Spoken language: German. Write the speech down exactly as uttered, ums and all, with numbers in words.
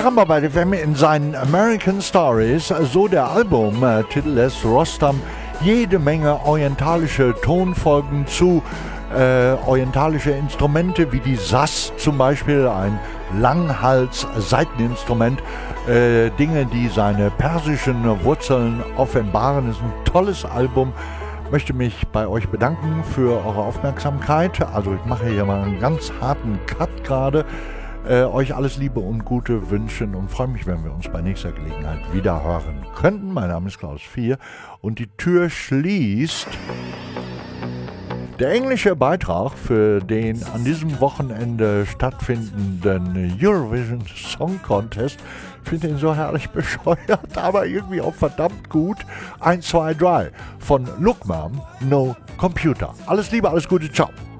Karamba bei F M in seinen American Stories, so der Albumtitel lässt Rostam jede Menge orientalische Tonfolgen zu, äh, orientalische Instrumente wie die Saz zum Beispiel, ein Langhals-Saiteninstrument, äh, Dinge, die seine persischen Wurzeln offenbaren. Es ist ein tolles Album. Ich möchte mich bei euch bedanken für eure Aufmerksamkeit. Also ich mache hier mal einen ganz harten Cut gerade. Äh, euch alles Liebe und Gute wünschen und freue mich, wenn wir uns bei nächster Gelegenheit wieder hören könnten. Mein Name ist Klaus Vier und die Tür schließt der englische Beitrag für den an diesem Wochenende stattfindenden Eurovision Song Contest. Ich finde ihn so herrlich bescheuert, aber irgendwie auch verdammt gut. eins, zwei, drei von Look Mom, No Computer. Alles Liebe, alles Gute, ciao.